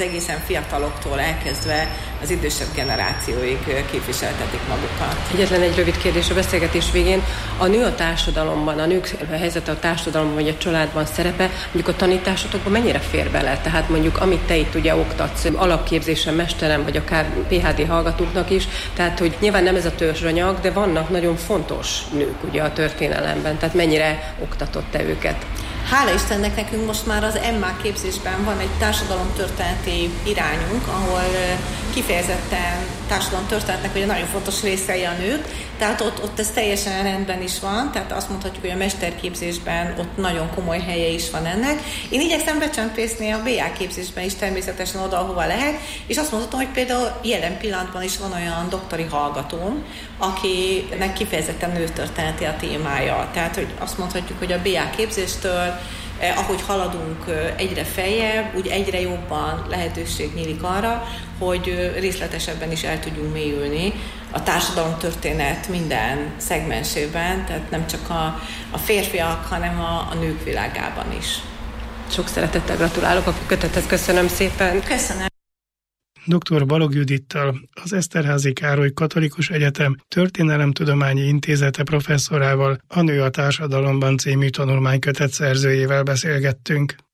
egészen fiataloktól elkezdve az idősebb generációig képviseltetik magukat. Egyetlen egy rövid kérdés a beszélgetés végén. A nő a társadalomban, a nők helyzete a társadalomban vagy a családban szerepe, mondjuk a tanításotokban mennyire fér bele? Tehát mondjuk amit te itt ugye oktatsz, alapképzésen, mesteren, vagy akár PhD hallgatóknak is, tehát hogy nyilván nem ez a törzsanyag, de vannak nagyon fontos nők ugye a történelemben, tehát mennyire oktatott te őket? Hála Istennek nekünk most már az MA képzésben van egy társadalomtörténeti irányunk, ahol kifejezetten társadalomtörténetnek ugye nagyon fontos részei a nők, tehát ott ez teljesen rendben is van, tehát azt mondhatjuk, hogy a mesterképzésben ott nagyon komoly helye is van ennek. Én igyekszem becsempészni a BA képzésben is természetesen oda, ahova lehet, és azt mondhatom, hogy például jelen pillanatban is van olyan doktori hallgatóm, akinek kifejezetten nőtörténeti a témája. Tehát hogy azt mondhatjuk, hogy a BA képzéstől ahogy haladunk egyre feljebb, úgy egyre jobban lehetőség nyílik arra, hogy részletesebben is el tudjunk mélyülni a társadalomtörténet minden szegmensében, tehát nem csak a férfiak, hanem a nők világában is. Sok szeretettel gratulálok a kötetet, köszönöm szépen. Köszönöm. Dr. Balogh Judittal, az Eszterházy Károly Katolikus Egyetem Történelemtudományi Intézete professzorával, a Nő a társadalomban című tanulmánykötet szerzőjével beszélgettünk.